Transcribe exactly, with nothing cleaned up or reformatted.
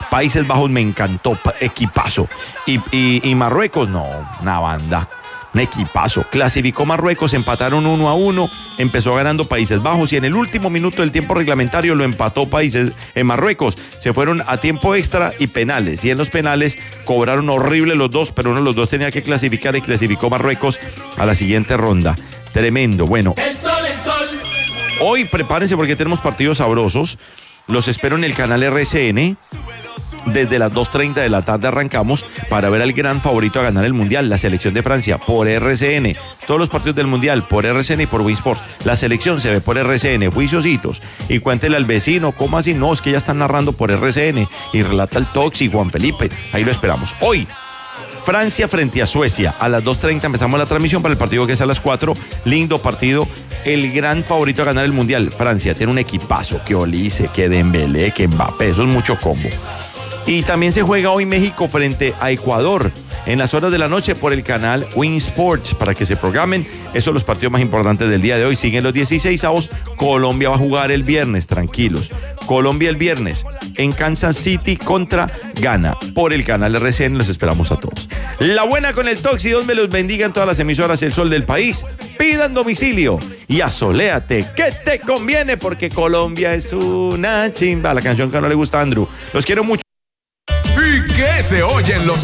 Países Bajos me encantó, equipazo. Y, y, y Marruecos, no, una banda. Un equipazo. Clasificó Marruecos, empataron uno a uno, empezó ganando Países Bajos y en el último minuto del tiempo reglamentario lo empató Países en Marruecos. Se fueron a tiempo extra y penales. Y en los penales cobraron horrible los dos, pero uno de los dos tenía que clasificar y clasificó Marruecos a la siguiente ronda. Tremendo. Bueno, El sol, el sol. hoy prepárense porque tenemos partidos sabrosos. Los espero en el canal R C N. Desde las dos treinta de la tarde arrancamos para ver al gran favorito a ganar el Mundial, la selección de Francia, por R C N. Todos los partidos del Mundial por R C N y por Win Sports. La selección se ve por R C N, juiciositos. Y cuéntele al vecino, ¿cómo así? No, es que ya están narrando por R C N. Y relata el Toxi, Juan Felipe. Ahí lo esperamos. Hoy, Francia frente a Suecia. A las dos treinta empezamos la transmisión para el partido que es a las cuatro. Lindo partido. El gran favorito a ganar el Mundial. Francia tiene un equipazo. Que Olise, que Dembélé, que Mbappé. Eso es mucho combo. Y también se juega hoy México frente a Ecuador en las horas de la noche por el canal Win Sports para que se programen. Esos son los partidos más importantes del día de hoy. Siguen los dieciseisavos. Colombia va a jugar el viernes, tranquilos. Colombia el viernes en Kansas City contra Ghana por el canal R C N. Los esperamos a todos. La buena con el Toxi. Dios me los bendiga en todas las emisoras El Sol del país. Pidan domicilio y asoléate que te conviene porque Colombia es una chimba. La canción que no le gusta a Andrew. Los quiero mucho. ¿Y qué se oyen los